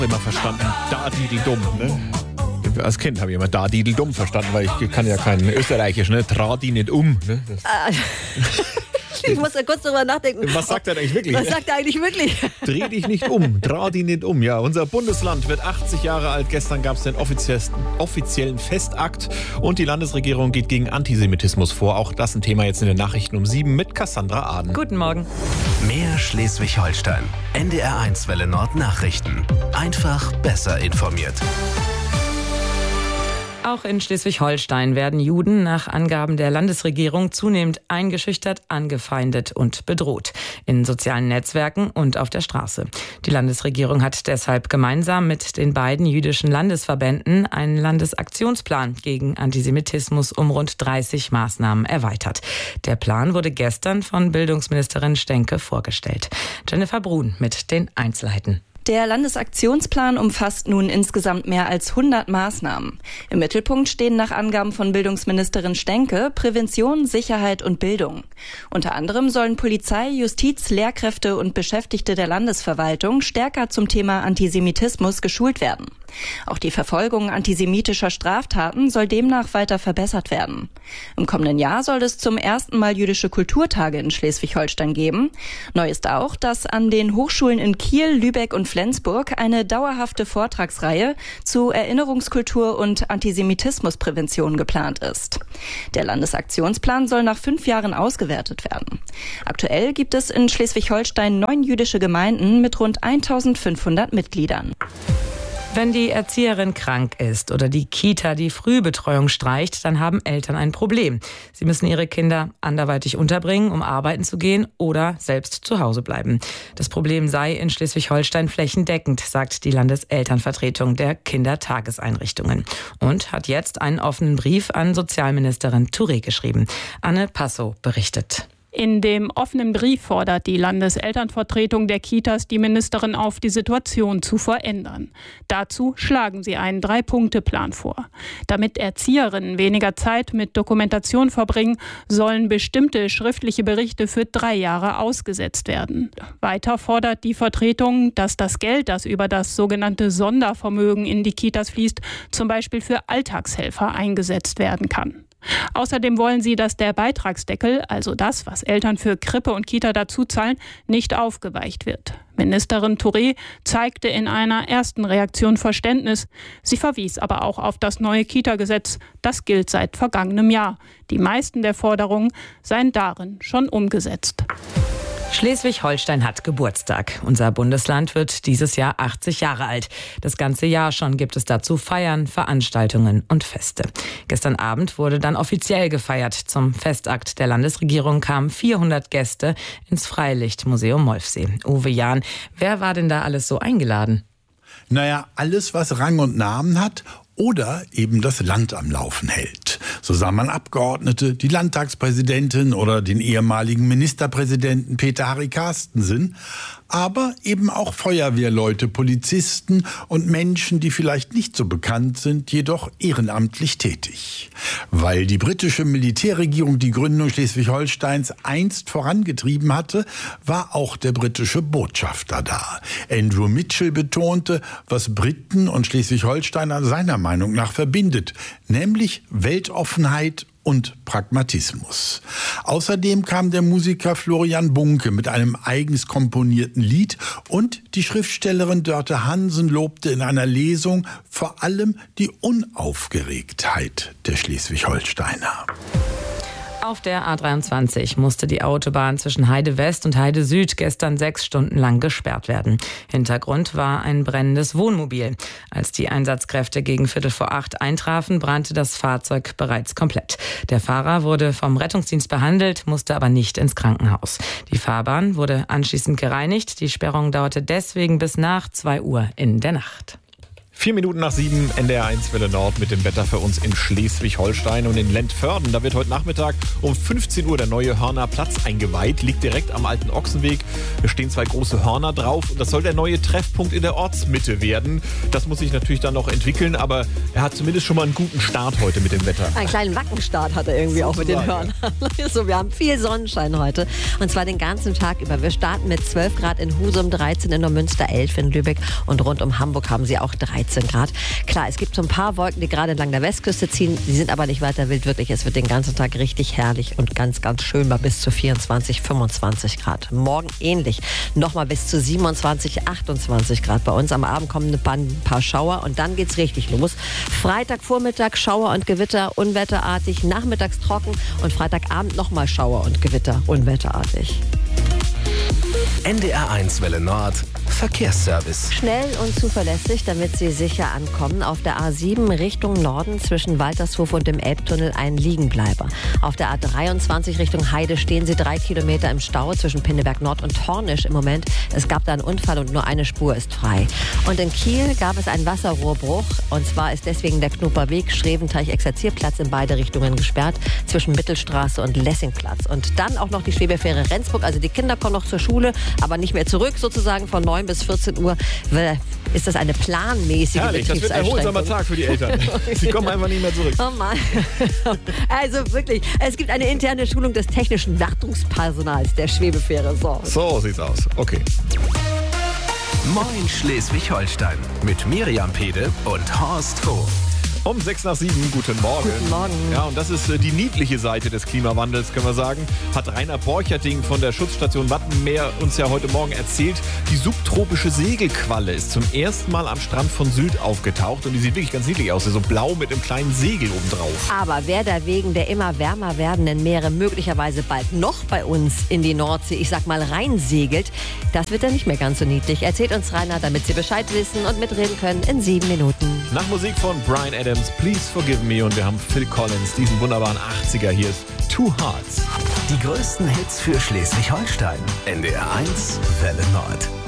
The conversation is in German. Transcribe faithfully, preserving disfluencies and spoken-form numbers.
immer verstanden. Da dideldum, ne? Als Kind habe ich immer da dideldum verstanden, weil ich kann ja kein Österreichisch, ne? Tra die nicht um, ne? Ich muss da kurz drüber nachdenken. Was sagt er eigentlich wirklich? Was sagt er eigentlich wirklich? Dreh dich nicht um, dreh dich nicht um. Ja, unser Bundesland wird achtzig Jahre alt. Gestern gab es den offiziellen Festakt und die Landesregierung geht gegen Antisemitismus vor. Auch das ein Thema jetzt in den Nachrichten um sieben mit Cassandra Aden. Guten Morgen. Mehr Schleswig-Holstein. N D R eins Welle Nord Nachrichten. Einfach besser informiert. Auch in Schleswig-Holstein werden Juden nach Angaben der Landesregierung zunehmend eingeschüchtert, angefeindet und bedroht. In sozialen Netzwerken und auf der Straße. Die Landesregierung hat deshalb gemeinsam mit den beiden jüdischen Landesverbänden einen Landesaktionsplan gegen Antisemitismus um rund dreißig Maßnahmen erweitert. Der Plan wurde gestern von Bildungsministerin Stenke vorgestellt. Jennifer Brun mit den Einzelheiten. Der Landesaktionsplan umfasst nun insgesamt mehr als hundert Maßnahmen. Im Mittelpunkt stehen nach Angaben von Bildungsministerin Stenke Prävention, Sicherheit und Bildung. Unter anderem sollen Polizei, Justiz, Lehrkräfte und Beschäftigte der Landesverwaltung stärker zum Thema Antisemitismus geschult werden. Auch die Verfolgung antisemitischer Straftaten soll demnach weiter verbessert werden. Im kommenden Jahr soll es zum ersten Mal jüdische Kulturtage in Schleswig-Holstein geben. Neu ist auch, dass an den Hochschulen in Kiel, Lübeck und Flensburg eine dauerhafte Vortragsreihe zu Erinnerungskultur und Antisemitismusprävention geplant ist. Der Landesaktionsplan soll nach fünf Jahren ausgewertet werden. Aktuell gibt es in Schleswig-Holstein neun jüdische Gemeinden mit rund eintausendfünfhundert Mitgliedern. Wenn die Erzieherin krank ist oder die Kita die Frühbetreuung streicht, dann haben Eltern ein Problem. Sie müssen ihre Kinder anderweitig unterbringen, um arbeiten zu gehen oder selbst zu Hause bleiben. Das Problem sei in Schleswig-Holstein flächendeckend, sagt die Landeselternvertretung der Kindertageseinrichtungen und hat jetzt einen offenen Brief an Sozialministerin Touré geschrieben. Anne Passow berichtet. In dem offenen Brief fordert die Landeselternvertretung der Kitas die Ministerin auf, die Situation zu verändern. Dazu schlagen sie einen Drei-Punkte-Plan vor. Damit Erzieherinnen weniger Zeit mit Dokumentation verbringen, sollen bestimmte schriftliche Berichte für drei Jahre ausgesetzt werden. Weiter fordert die Vertretung, dass das Geld, das über das sogenannte Sondervermögen in die Kitas fließt, zum Beispiel für Alltagshelfer eingesetzt werden kann. Außerdem wollen sie, dass der Beitragsdeckel, also das, was Eltern für Krippe und Kita dazu zahlen, nicht aufgeweicht wird. Ministerin Touré zeigte in einer ersten Reaktion Verständnis. Sie verwies aber auch auf das neue Kita-Gesetz. Das gilt seit vergangenem Jahr. Die meisten der Forderungen seien darin schon umgesetzt. Schleswig-Holstein hat Geburtstag. Unser Bundesland wird dieses Jahr achtzig Jahre alt. Das ganze Jahr schon gibt es dazu Feiern, Veranstaltungen und Feste. Gestern Abend wurde dann offiziell gefeiert. Zum Festakt der Landesregierung kamen vierhundert Gäste ins Freilichtmuseum Molfsee. Uwe Jahn, wer war denn da alles so eingeladen? Naja, alles, was Rang und Namen hat oder eben das Land am Laufen hält. So sah man Abgeordnete, die Landtagspräsidentin oder den ehemaligen Ministerpräsidenten Peter Harry Carstensen, aber eben auch Feuerwehrleute, Polizisten und Menschen, die vielleicht nicht so bekannt sind, jedoch ehrenamtlich tätig. Weil die britische Militärregierung die Gründung Schleswig-Holsteins einst vorangetrieben hatte, war auch der britische Botschafter da. Andrew Mitchell betonte, was Briten und Schleswig-Holsteiner seiner Meinung nach verbindet, nämlich Weltoffenheit und Pragmatismus. Außerdem kam der Musiker Florian Bunke mit einem eigens komponierten Lied und die Schriftstellerin Dörte Hansen lobte in einer Lesung vor allem die Unaufgeregtheit der Schleswig-Holsteiner. Auf der A dreiundzwanzig musste die Autobahn zwischen Heide West und Heide Süd gestern sechs Stunden lang gesperrt werden. Hintergrund war ein brennendes Wohnmobil. Als die Einsatzkräfte gegen Viertel vor acht eintrafen, brannte das Fahrzeug bereits komplett. Der Fahrer wurde vom Rettungsdienst behandelt, musste aber nicht ins Krankenhaus. Die Fahrbahn wurde anschließend gereinigt. Die Sperrung dauerte deswegen bis nach zwei Uhr in der Nacht. Vier Minuten nach sieben, N D R eins Welle Nord mit dem Wetter für uns in Schleswig-Holstein und in Lentförden. Da wird heute Nachmittag um fünfzehn Uhr der neue Hörner Platz eingeweiht. Liegt direkt am alten Ochsenweg. Da stehen zwei große Hörner drauf und das soll der neue Treffpunkt in der Ortsmitte werden. Das muss sich natürlich dann noch entwickeln, aber er hat zumindest schon mal einen guten Start heute mit dem Wetter. Einen kleinen Wackenstart hat er irgendwie auch mit den Hörnern. So, wir haben viel Sonnenschein heute und zwar den ganzen Tag über. Wir starten mit zwölf Grad in Husum, dreizehn in Neumünster, elf in Lübeck und rund um Hamburg haben sie auch dreizehn Grad. Klar, es gibt so ein paar Wolken, die gerade entlang der Westküste ziehen. Die sind aber nicht weiter wild, wirklich. Es wird den ganzen Tag richtig herrlich und ganz, ganz schön mal bis zu vierundzwanzig, fünfundzwanzig Grad. Morgen ähnlich. Nochmal bis zu siebenundzwanzig, achtundzwanzig Grad. Bei uns am Abend kommen ein paar Schauer und dann geht's richtig los. Freitagvormittag Schauer und Gewitter, unwetterartig. Nachmittags trocken und Freitagabend nochmal Schauer und Gewitter, unwetterartig. N D R eins Welle Nord Verkehrsservice. Schnell und zuverlässig, damit Sie sicher ankommen. Auf der A sieben Richtung Norden zwischen Waltershof und dem Elbtunnel ein Liegenbleiber. Auf der A dreiundzwanzig Richtung Heide stehen Sie drei Kilometer im Stau zwischen Pinneberg Nord und Hornisch im Moment. Es gab da einen Unfall und nur eine Spur ist frei. Und in Kiel gab es einen Wasserrohrbruch. Und zwar ist deswegen der Knoperweg Schreventeich-Exerzierplatz in beide Richtungen gesperrt zwischen Mittelstraße und Lessingplatz. Und dann auch noch die Schwebefähre Rendsburg. Also die Kinder kommen noch zur Schule, aber nicht mehr zurück sozusagen von neun bis vierzehn Uhr. Ist das eine planmäßige Herrlich, das wird ein erholsamer Tag für die Eltern. Sie kommen einfach nicht mehr zurück. Oh Mann. Also wirklich, es gibt eine interne Schulung des technischen Wartungspersonals der Schwebefähre. So, so sieht's aus. Okay. Moin Schleswig-Holstein mit Miriam Pede und Horst Vogt. Um sechs nach sieben, guten Morgen. Guten Morgen. Ja, und das ist äh, die niedliche Seite des Klimawandels, können wir sagen. Hat Rainer Borcherting von der Schutzstation Wattenmeer uns ja heute Morgen erzählt. Die subtropische Segelqualle ist zum ersten Mal am Strand von Sylt aufgetaucht. Und die sieht wirklich ganz niedlich aus. So blau mit einem kleinen Segel obendrauf. Aber wer da wegen der immer wärmer werdenden Meere möglicherweise bald noch bei uns in die Nordsee, ich sag mal, reinsegelt, das wird dann nicht mehr ganz so niedlich. Erzählt uns Rainer, damit Sie Bescheid wissen und mitreden können in sieben Minuten. Nach Musik von Bryan Adams. Please Forgive Me und wir haben Phil Collins, diesen wunderbaren achtziger. Hier ist Two Hearts. Die größten Hits für Schleswig-Holstein. N D R eins Welle Nord.